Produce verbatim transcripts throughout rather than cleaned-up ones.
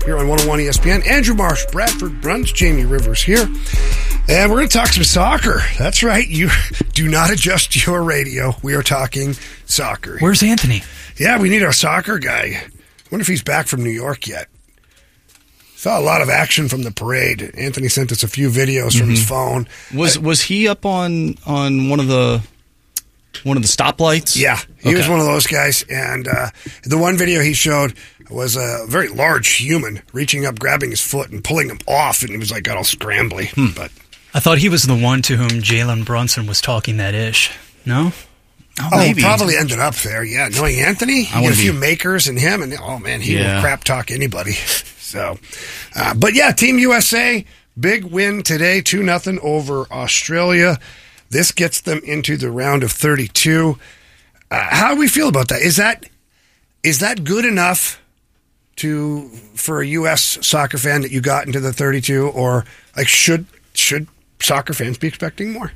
here on one oh one E S P N. Andrew Marsh, Bradford Bruns, Jamie Rivers here. And we're going to talk some soccer. That's right. You do not adjust your radio. We are talking soccer. Where's Anthony? Yeah, we need our soccer guy. I wonder if he's back from New York yet. Saw a lot of action from the parade. Anthony sent us a few videos from mm-hmm. his phone. Was was he up on on one of the one of the stoplights? Yeah, he okay. was one of those guys. And uh, the one video he showed was a very large human reaching up, grabbing his foot, and pulling him off, and he was like got all scrambly. Hmm. But I thought he was the one to whom Jalen Brunson was talking that ish. No. Oh, oh maybe. Probably ended up there. Yeah, knowing Anthony, he had a few be... makers in him, and oh man, he yeah. will crap talk anybody. So, uh, but yeah, Team U S A, big win today, two nothing over Australia. This gets them into the round of thirty-two. Uh, how do we feel about that? Is that is that good enough to for a U S soccer fan that you got into the thirty-two, or like should should soccer fans be expecting more?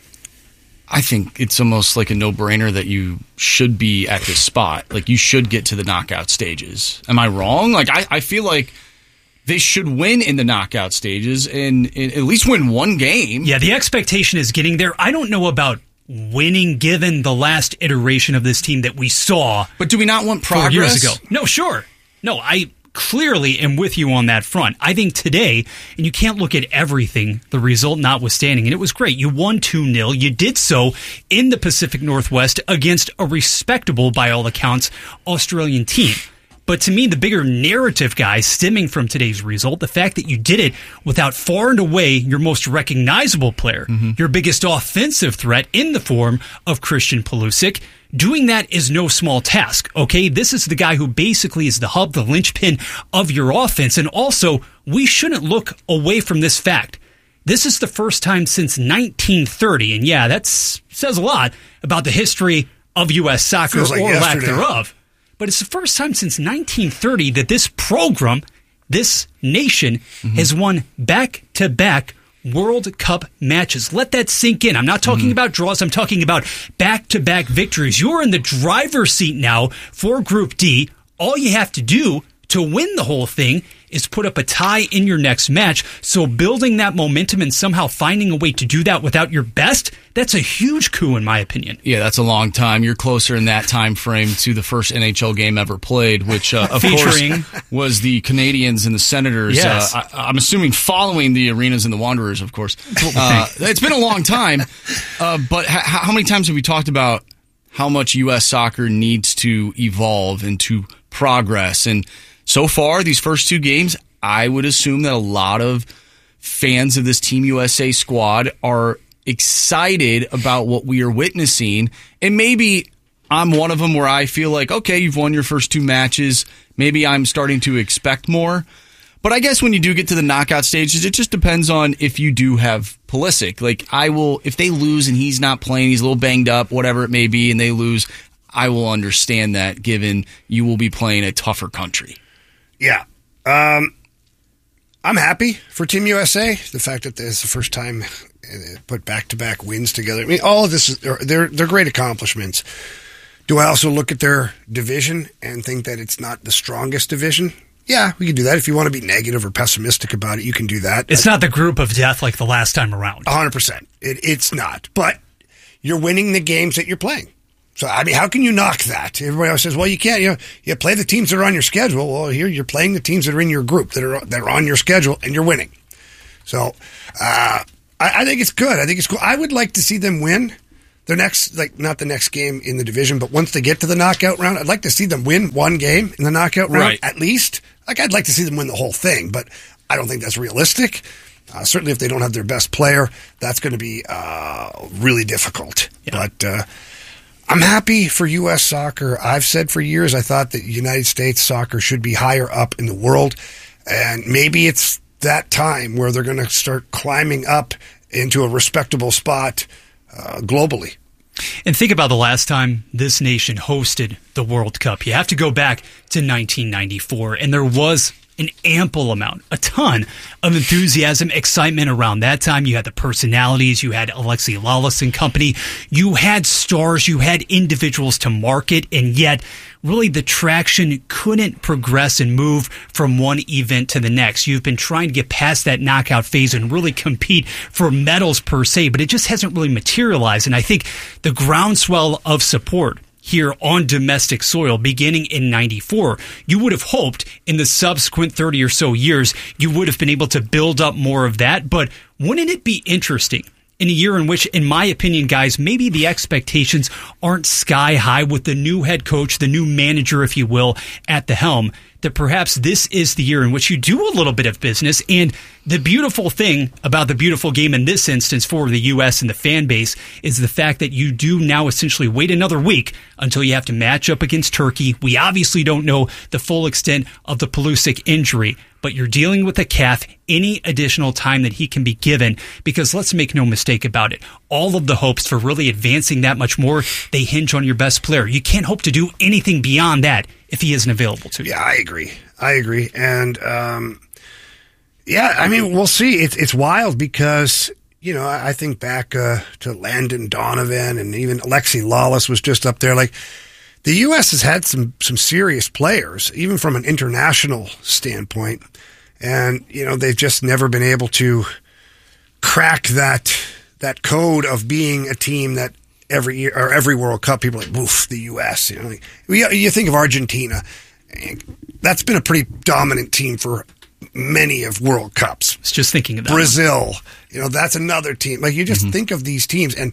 I think it's almost like a no-brainer that you should be at this spot. Like, you should get to the knockout stages. Am I wrong? Like, I, I feel like they should win in the knockout stages and, and at least win one game. Yeah, the expectation is getting there. I don't know about winning given the last iteration of this team that we saw. But do we not want progress? Four years ago. No, sure. No, I clearly am with you on that front. I think today, and you can't look at everything, the result notwithstanding, and it was great. You won two nil. You did so in the Pacific Northwest against a respectable, by all accounts, Australian team. But to me, the bigger narrative, guys, stemming from today's result, the fact that you did it without far and away your most recognizable player, mm-hmm. your biggest offensive threat in the form of Christian Pulisic. Doing that is no small task, okay? This is the guy who basically is the hub, the linchpin of your offense. And also, we shouldn't look away from this fact. This is the first time since nineteen thirty, and yeah, that says a lot about the history of U S soccer like or yesterday. lack thereof. But it's the first time since nineteen thirty that this program, this nation, mm-hmm. has won back-to-back World Cup matches. Let that sink in. I'm not talking mm-hmm. about draws. I'm talking about back-to-back victories. You're in the driver's seat now for Group D. All you have to do to win the whole thing is put up a tie in your next match. So building that momentum and somehow finding a way to do that without your best, that's a huge coup in my opinion. Yeah, that's a long time. You're closer in that time frame to the first N H L game ever played, which uh, of Featuring. course was the Canadians and the Senators. Yes. Uh, I, I'm assuming following the Arenas and the Wanderers, of course. Uh, it's been a long time, uh, but ha- how many times have we talked about how much U S soccer needs to evolve and to progress? And so far, these first two games, I would assume that a lot of fans of this Team U S A squad are excited about what we are witnessing. And maybe I'm one of them where I feel like, okay, you've won your first two matches. Maybe I'm starting to expect more. But I guess when you do get to the knockout stages, it just depends on if you do have Pulisic. Like, I will, if they lose and he's not playing, he's a little banged up, whatever it may be, and they lose, I will understand that given you will be playing a tougher country. Yeah. Um, I'm happy for Team U S A. The fact that this is the first time they put back-to-back wins together. I mean, all of this, is, they're, they're great accomplishments. Do I also look at their division and think that it's not the strongest division? Yeah, we can do that. If you want to be negative or pessimistic about it, you can do that. It's not the group of death like the last time around. one hundred percent. It, it's not. But you're winning the games that you're playing. So, I mean, how can you knock that? Everybody else says, well, you can't. You know, you play the teams that are on your schedule. Well, here you're playing the teams that are in your group, that are that are on your schedule, and you're winning. So, uh, I, I think it's good. I think it's cool. I would like to see them win their next, like, not the next game in the division, but once they get to the knockout round, I'd like to see them win one game in the knockout round, right. At least. Like, I'd like to see them win the whole thing, but I don't think that's realistic. Uh, certainly if they don't have their best player, that's going to be uh, really difficult. Yeah. But, uh, I'm happy for U S soccer. I've said for years I thought that United States soccer should be higher up in the world, and maybe it's that time where they're going to start climbing up into a respectable spot uh, globally. And think about the last time this nation hosted the World Cup. You have to go back to nineteen ninety-four, and there was an ample amount, a ton of enthusiasm, excitement around that time. You had the personalities, you had Alexi Lalas and company, you had stars, you had individuals to market, and yet really the traction couldn't progress and move from one event to the next. You've been trying to get past that knockout phase and really compete for medals per se, but it just hasn't really materialized. And I think the groundswell of support here on domestic soil beginning in ninety-four, you would have hoped in the subsequent thirty or so years you would have been able to build up more of that. But wouldn't it be interesting in a year in which, in my opinion, guys, maybe the expectations aren't sky high with the new head coach, the new manager, if you will, at the helm, that perhaps this is the year in which you do a little bit of business. And the beautiful thing about the beautiful game in this instance for the U S and the fan base is the fact that you do now essentially wait another week until you have to match up against Turkey. We obviously don't know the full extent of the Pulisic injury, but you're dealing with a calf. Any additional time that he can be given, because let's make no mistake about it, all of the hopes for really advancing that much more, they hinge on your best player. You can't hope to do anything beyond that if he isn't available to you. Yeah, I agree. I agree. And, um, yeah, I mean, we'll see. It's, it's wild because, you know, I think back uh, to Landon Donovan and even Alexi Lalas was just up there. Like, the U S has had some, some serious players, even from an international standpoint. And, you know, they've just never been able to crack that that code of being a team that every year or every World Cup, people are like, woof, the U S. You know, like, you think of Argentina. That's been a pretty dominant team for many of World Cups. I was just thinking of that. Brazil, you know, that's another team. Like, you just mm-hmm. think of these teams. And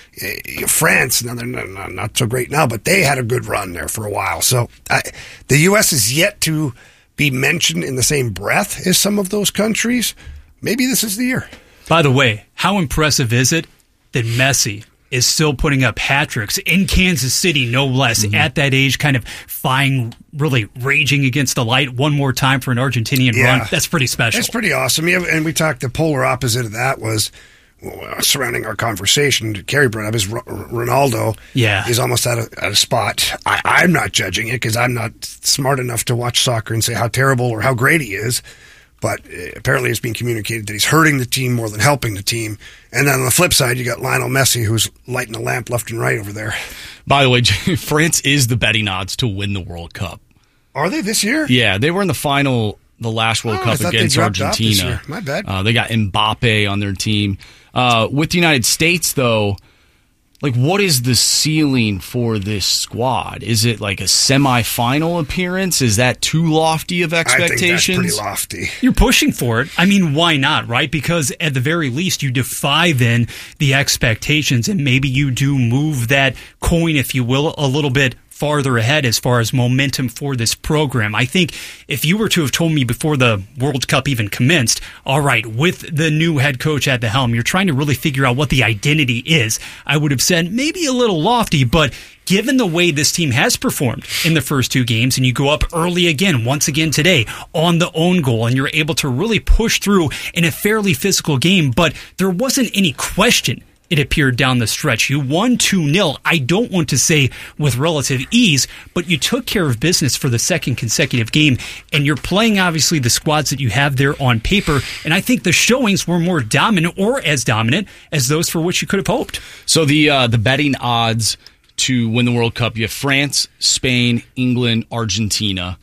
uh, France, now they're not, not so great now, but they had a good run there for a while. So I, the U S is yet to be mentioned in the same breath as some of those countries. Maybe this is the year. By the way, how impressive is it that Messi is still putting up hat-tricks in Kansas City, no less, mm-hmm. at that age, kind of fying, really raging against the light one more time for an Argentinian yeah. run? That's pretty special. It's pretty awesome. Yeah, and we talked, the polar opposite of that was, well, surrounding our conversation, Kerry brought up, is Ronaldo yeah. is almost at a, at a spot. I, I'm not judging it because I'm not smart enough to watch soccer and say how terrible or how great he is. But apparently it's being communicated that he's hurting the team more than helping the team. And then on the flip side, you got Lionel Messi, who's lighting a lamp left and right over there. By the way, France is the betting odds to win the World Cup. Are they this year? Yeah, they were in the final, the last World oh, Cup against Argentina. My bad. Uh, they got Mbappe on their team. Uh, with the United States, though, like, what is the ceiling for this squad? Is it like a semifinal appearance? Is that too lofty of expectations? I think that's pretty lofty. You're pushing for it. I mean, why not, right? Because at the very least, you defy then the expectations, and maybe you do move that coin, if you will, a little bit farther ahead as far as momentum for this program. I think if you were to have told me before the World Cup even commenced, all right, with the new head coach at the helm, you're trying to really figure out what the identity is, I would have said maybe a little lofty, but given the way this team has performed in the first two games, and you go up early again, once again today, on the own goal, and you're able to really push through in a fairly physical game, but there wasn't any question, it appeared, down the stretch. You won two nil. I don't want to say with relative ease, but you took care of business for the second consecutive game, and you're playing, obviously, the squads that you have there on paper, and I think the showings were more dominant, or as dominant, as those for which you could have hoped. So the uh, the betting odds to win the World Cup, you have France, Spain, England, Argentina.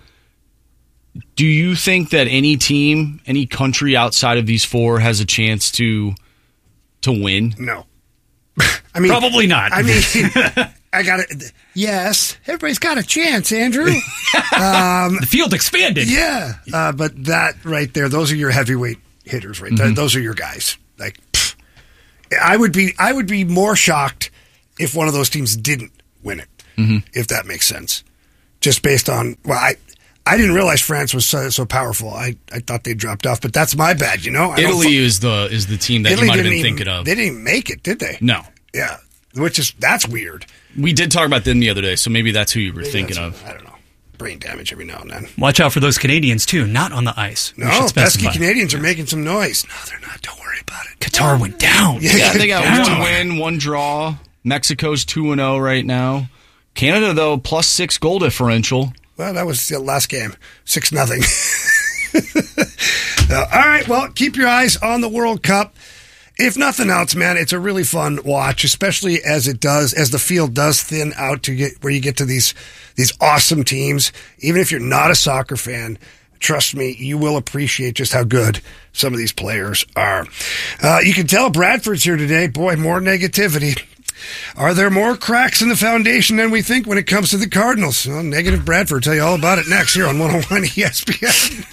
Do you think that any team, any country outside of these four has a chance to to win? No. I mean, probably not. I mean, I got it. Yes, everybody's got a chance, Andrew. Um, the field expanded. Yeah, uh, but that right there, those are your heavyweight hitters, right? Mm-hmm. Those are your guys. Like, pfft. I would be, I would be more shocked if one of those teams didn't win it, mm-hmm. if that makes sense. Just based on, well, I. I didn't realize France was so, so powerful. I, I thought they dropped off, but that's my bad, you know? I Italy is the is the team that Italy you might have been even, thinking of. They didn't even make it, did they? No. Yeah, which is, that's weird. We did talk about them the other day, so maybe that's who you were maybe thinking of. I don't know. Brain damage every now and then. Watch out for those Canadians, too. Not on the ice. No, pesky Canadians are making some noise. No, they're not. Don't worry about it. Qatar went down. Yeah, yeah they got down. one win, one draw. Mexico's two and oh right now. Canada, though, plus six goal differential. Well, that was the last game. Six nothing. uh, all right, well, keep your eyes on the World Cup. If nothing else, man, it's a really fun watch, especially as it does, as the field does thin out to get where you get to these these awesome teams. Even if you're not a soccer fan, trust me, you will appreciate just how good some of these players are. Uh, you can tell Bradford's here today. Boy, more negativity. Are there more cracks in the foundation than we think when it comes to the Cardinals? Well, Negative Bradford will tell you all about it next here on one oh one E S P N.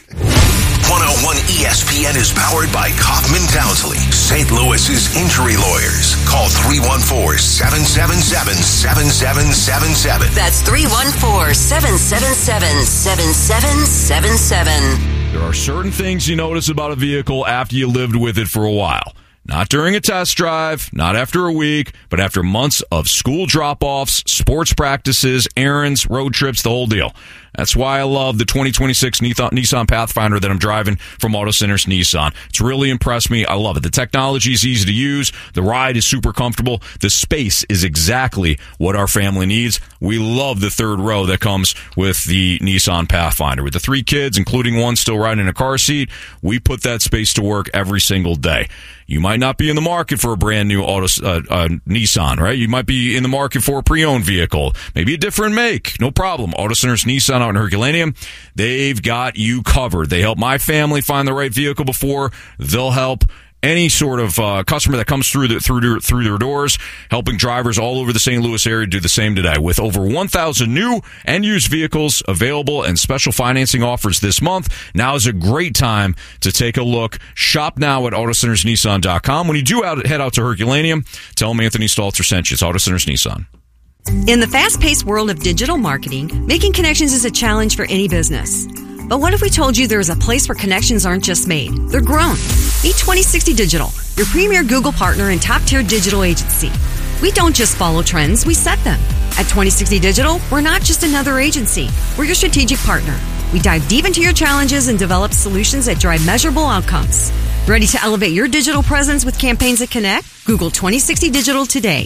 one oh one E S P N is powered by Kaufman Townsley, Saint Louis's injury lawyers. Call three one four, seven seven seven, seven seven seven seven. That's three one four, seven seven seven, seven seven seven seven. There are certain things you notice about a vehicle after you lived with it for a while. Not during a test drive, not after a week, but after months of school drop-offs, sports practices, errands, road trips, the whole deal. That's why I love the twenty twenty-six Nissan Pathfinder that I'm driving from Auto Centers Nissan. It's really impressed me. I love it. The technology is easy to use. The ride is super comfortable. The space is exactly what our family needs. We love the third row that comes with the Nissan Pathfinder. With the three kids, including one still riding in a car seat, we put that space to work every single day. You might not be in the market for a brand new auto uh, uh, Nissan, right? You might be in the market for a pre-owned vehicle, maybe a different make. No problem. Auto Centers Nissan out in Herculaneum, they've got you covered. They help my family find the right vehicle before they'll help any sort of uh, customer that comes through the, through their, through their doors, helping drivers all over the Saint Louis area do the same today. With over one thousand new and used vehicles available and special financing offers this month, now is a great time to take a look. Shop now at Auto Centers Nissan dot com. When you do out, head out to Herculaneum, tell them Anthony Stalter sent you. It's Auto Centers Nissan. In the fast-paced world of digital marketing, making connections is a challenge for any business. But what if we told you there is a place where connections aren't just made, they're grown? Meet twenty sixty Digital, your premier Google partner and top-tier digital agency. We don't just follow trends, we set them. At twenty sixty Digital, we're not just another agency, we're your strategic partner. We dive deep into your challenges and develop solutions that drive measurable outcomes. Ready to elevate your digital presence with campaigns that connect? Google twenty sixty Digital today.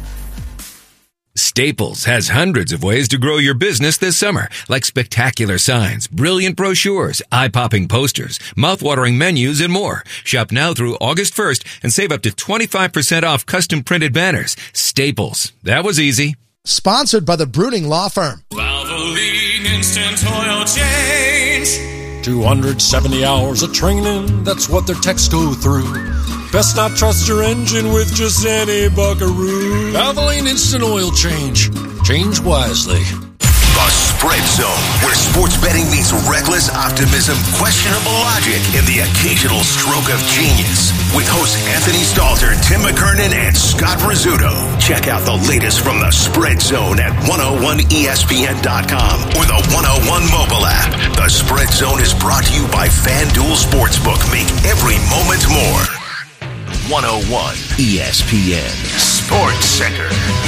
Staples has hundreds of ways to grow your business this summer, like spectacular signs, brilliant brochures, eye-popping posters, mouth-watering menus, and more. Shop now through August first and save up to twenty-five percent off custom-printed banners. Staples. That was easy. Sponsored by the Bruning Law Firm. Valvoline Instant Oil Change. two hundred seventy hours of training, that's what their techs go through. Best not trust your engine with just any buckaroo. Valvoline Instant Oil Change. Change wisely. The Spread Zone, where sports betting meets reckless optimism, questionable logic, and the occasional stroke of genius. With hosts Anthony Stalter, Tim McKernan, and Scott Rizzuto. Check out the latest from the Spread Zone at one oh one E S P N dot com or the one oh one mobile app. The Spread Zone is brought to you by FanDuel Sportsbook. Make every moment more. one oh one E S P N Sports Center.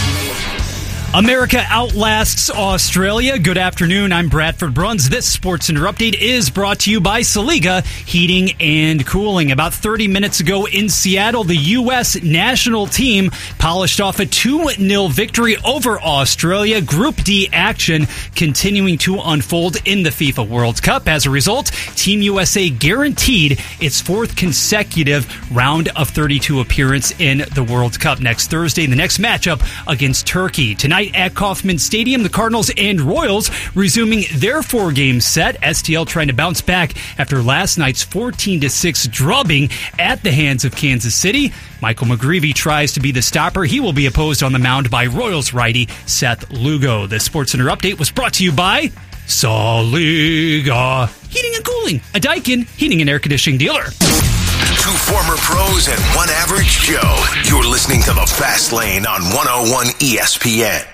America outlasts Australia. Good afternoon. I'm Bradford Bruns. This Sports Center update is brought to you by Saliga Heating and Cooling. About thirty minutes ago in Seattle, the U S national team polished off a two nil victory over Australia. Group D action continuing to unfold in the FIFA World Cup. As a result, Team U S A guaranteed its fourth consecutive round of thirty-two appearance in the World Cup. Next Thursday, the next matchup against Turkey. Tonight at Kauffman Stadium, the Cardinals and Royals resuming their four-game set. S T L trying to bounce back after last night's fourteen to six drubbing at the hands of Kansas City. Michael McGreevy tries to be the stopper. He will be opposed on the mound by Royals righty Seth Lugo. The SportsCenter update was brought to you by Saliga Heating and Cooling, a Daikin heating and air conditioning dealer. Two former pros and one average Joe. You're listening to The Fast Lane on one oh one E S P N.